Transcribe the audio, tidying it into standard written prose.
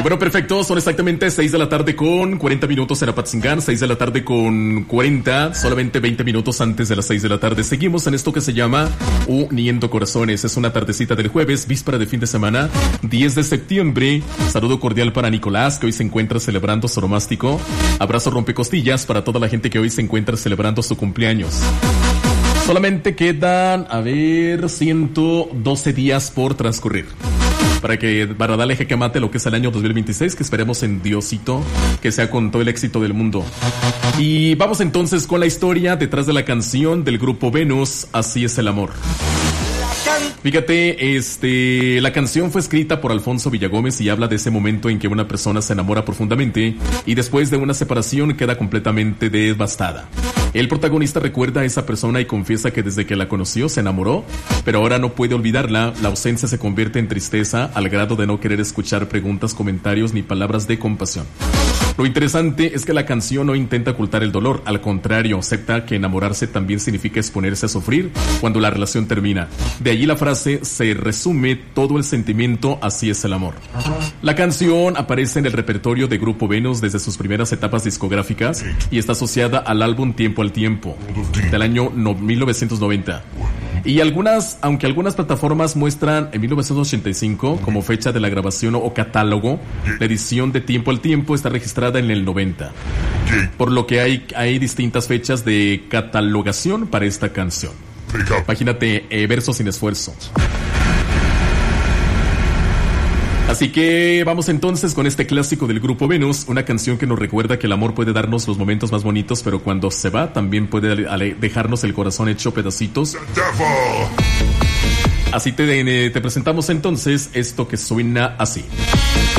Bueno, perfecto, son exactamente 6 de la tarde con 40 minutos en Apatzingán, 6 de la tarde con 40, solamente 20 minutos antes de las 6 de la tarde. Seguimos en esto que se llama Uniendo Corazones. Es una tardecita del jueves, víspera de fin de semana, 10 de septiembre. Saludo cordial para Nicolás, que hoy se encuentra celebrando su romástico. Abrazo rompecostillas para toda la gente que hoy se encuentra celebrando su cumpleaños. Solamente quedan, 112 días por transcurrir para darle jaque mate lo que es el año 2026, que esperemos en Diosito que sea con todo el éxito del mundo. Y vamos entonces con la historia detrás de la canción del grupo Venus, Así es el amor. Fíjate, la canción fue escrita por Alfonso Villagómez y habla de ese momento en que una persona se enamora profundamente y después de una separación queda completamente devastada. El protagonista recuerda a esa persona y confiesa que desde que la conoció se enamoró, pero ahora no puede olvidarla. La ausencia se convierte en tristeza al grado de no querer escuchar preguntas, comentarios ni palabras de compasión. Lo interesante es que la canción no intenta ocultar el dolor, al contrario, acepta que enamorarse también significa exponerse a sufrir cuando la relación termina. De allí la frase: se resume todo el sentimiento, así es el amor. La canción aparece en el repertorio de Grupo Venus desde sus primeras etapas discográficas y está asociada al álbum Tiempo al Tiempo, del año 1990. Y aunque algunas plataformas muestran en 1985 como fecha de la grabación o catálogo, la edición de Tiempo al Tiempo está registrada en el 90. Por lo que hay distintas fechas de catalogación para esta canción. Imagínate, versos sin esfuerzo. Así que vamos entonces con este clásico del Grupo Venus, una canción que nos recuerda que el amor puede darnos los momentos más bonitos, pero cuando se va también puede dejarnos el corazón hecho pedacitos. Así te presentamos entonces esto que suena así.